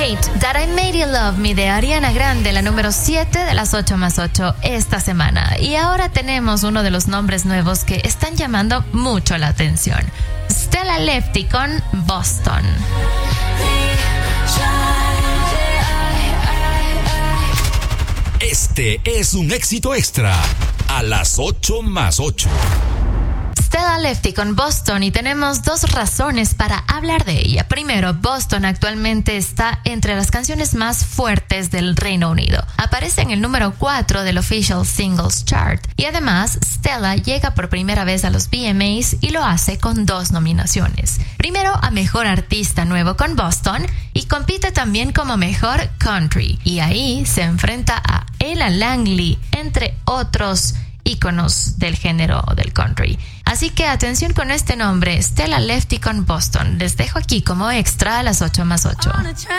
Hate, That I Made You Love Me de Ariana Grande, la número 7 de las 8 más 8 esta semana. Y ahora tenemos uno de los nombres nuevos que están llamando mucho la atención. Stella Lefty con Boston. Este es un éxito extra a las 8 más 8. Stella Lefty con Boston, y tenemos dos razones para hablar de ella. Primero, Boston actualmente está entre las canciones más fuertes del Reino Unido. Aparece en el número 4 del Official Singles Chart. Y además, Stella llega por primera vez a los VMAs y lo hace con 2 nominaciones. Primero a Mejor Artista Nuevo con Boston, y compite también como Mejor Country. Y ahí se enfrenta a Ella Langley, entre otros íconos del género del country. Así que atención con este nombre, Stella Lefty con Boston. Les dejo aquí como extra a las 8 más 8.